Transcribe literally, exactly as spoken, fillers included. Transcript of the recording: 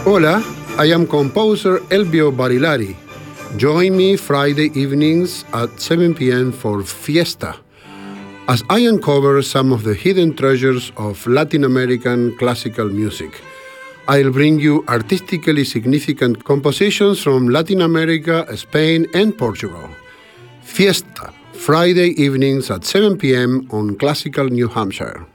Hola, I am composer Elvio Barilari. Join me Friday evenings at seven p.m. for Fiesta, as I uncover some of the hidden treasures of Latin American classical music. I'll bring you artistically significant compositions from Latin America, Spain, and Portugal. Fiesta, Friday evenings at seven p.m. on Classical New Hampshire.